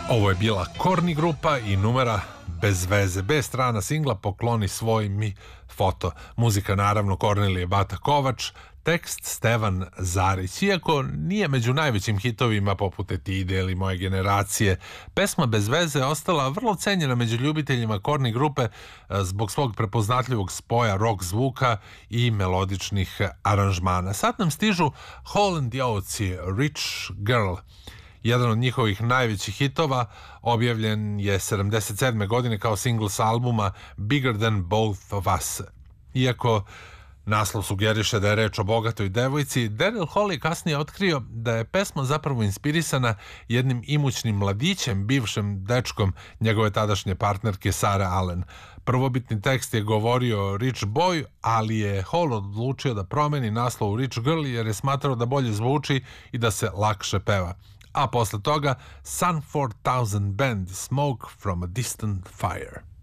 Ovo je bila Korni grupa i numera Bez veze. B strana singla Pokloni svoj mi foto. Muzika naravno Kornelije Bata Kovač, tekst Stevan Zarić. Iako nije među najvećim hitovima poput Etide ili Moje generacije, pesma Bez veze je ostala vrlo cenjena među ljubiteljima Korni grupe zbog svog prepoznatljivog spoja rock zvuka i melodičnih aranžmana. Sad nam stižu Hall & Oates i Rich Girl. Jedan od njihovih najvećih hitova objavljen je 77. godine kao singl s albuma Bigger Than Both of Us. Iako naslov sugeriše da je reč o bogatoj devojci, Daryl Hall je kasnije otkrio da je pesma zapravo inspirisana jednim imućnim mladićem, bivšim dečkom njegove tadašnje partnerke Sara Allen. Prvobitni tekst je govorio o Rich Boy, ali je Hall odlučio da promeni naslov u Rich Girl jer je smatrao da bolje zvuči i da se lakše peva. A posle toga Sun 4000 Band, Smoke from a Distant Fire.